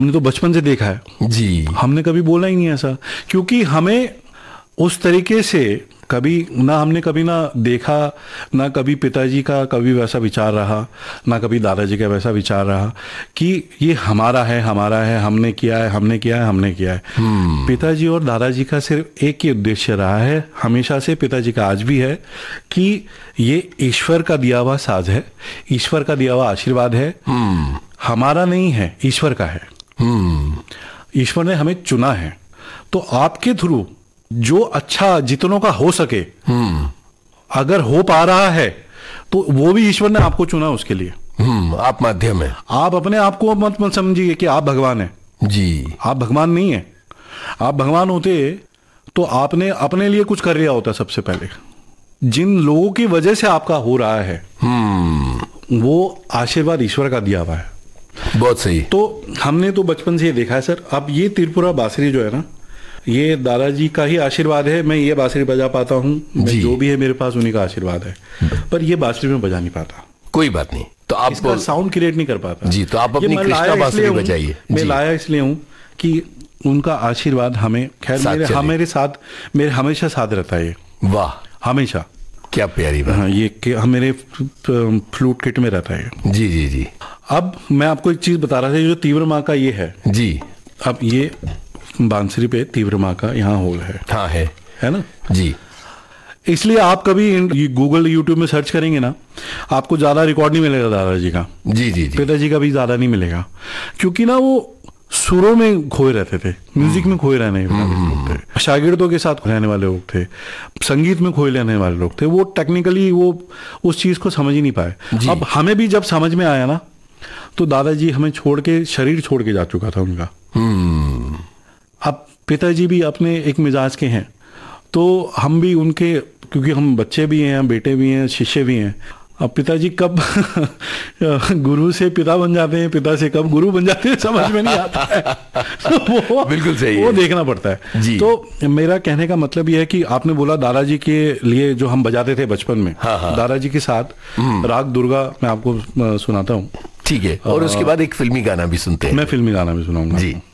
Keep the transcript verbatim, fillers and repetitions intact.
हमने तो बचपन से देखा है जी, हमने कभी बोला ही नहीं ऐसा, क्योंकि हमें उस तरीके से कभी ना हमने कभी ना देखा, ना कभी पिताजी का कभी वैसा विचार रहा, ना कभी दादाजी का वैसा विचार रहा कि ये हमारा है हमारा है हमने किया है हमने किया है हमने किया है। hmm. पिताजी और दादाजी का सिर्फ एक ही उद्देश्य रहा है हमेशा से, पिताजी का आज भी है, कि ये ईश्वर का दिया हुआ साज है, ईश्वर का दिया हुआ आशीर्वाद है, hmm. हमारा नहीं है, ईश्वर का है। hmm. ईश्वर ने हमें चुना है, तो आपके थ्रू जो अच्छा जितनों का हो सके, हम्म अगर हो पा रहा है तो वो भी ईश्वर ने आपको चुना उसके लिए। हम्म आप माध्यम है। आप अपने आप को मत मत समझिए कि आप भगवान हैं। जी, आप भगवान नहीं है। आप भगवान होते तो आपने अपने लिए कुछ कर लिया होता सबसे पहले। जिन लोगों की वजह से आपका हो रहा है, हम्म वो आशीर्वाद ईश्वर का दिया हुआ है। बहुत सही। तो हमने तो बचपन से ये देखा है सर। अब ये त्रिपुरा बांसुरी जो है ना, ये दादाजी का ही आशीर्वाद है, मैं ये बांसुरी बजा पाता हूँ, मैं जो भी है मेरे पास उन्हीं का आशीर्वाद है, पर ये बांसुरी में बजा नहीं पाता। कोई बात नहीं, तो आप इसका साउंड क्रिएट नहीं कर पाता जी, तो आप अपनी कृष्णा बांसुरी बजाइए। मैं लाया इसलिए हूँ कि उनका आशीर्वाद हमें, खैर मेरे हमारे साथ मेरे हमेशा साथ रहता है। वाह, हमेशा, क्या प्यारी बात। हाँ, ये मेरे फ्लूट किट में रहता है। जी जी जी। अब मैं आपको एक चीज बता रहा था, जो तीव्र माँ का ये है जी, अब ये बांसुरी पे तीव्र माँ का यहाँ होल है। हाँ है है ना जी। इसलिए आप कभी गूगल यूट्यूब में सर्च करेंगे ना, आपको ज्यादा रिकॉर्ड नहीं मिलेगा दादाजी का। जी जी जी। पिताजी का भी ज्यादा नहीं मिलेगा, क्योंकि ना वो सुरों में खोए रहते थे, म्यूजिक में खोए रहने वाले लोग थे, शागिर्दों के साथ रहने वाले लोग थे, संगीत में खोए रहने वाले लोग थे। वो टेक्निकली वो उस चीज को समझ ही नहीं पाए। अब हमें भी जब समझ में आया ना, तो दादाजी हमें छोड़ के, शरीर छोड़ के जा चुका था उनका। अब पिताजी भी अपने एक मिजाज के हैं, तो हम भी उनके, क्योंकि हम बच्चे भी हैं, बेटे भी हैं, शिष्य भी हैं। अब पिताजी कब गुरु से पिता बन जाते हैं, पिता से कब गुरु बन जाते हैं, समझ में नहीं आता है। वो बिल्कुल सही, वो देखना पड़ता है जी। तो मेरा कहने का मतलब यह है कि आपने बोला दादाजी के लिए जो हम बजाते थे बचपन में, हाँ हाँ। दादाजी के साथ राग दुर्गा मैं आपको सुनाता हूँ। ठीक है, और उसके बाद एक फिल्मी गाना भी सुनते हैं। मैं फिल्मी गाना भी सुनाऊंगा जी।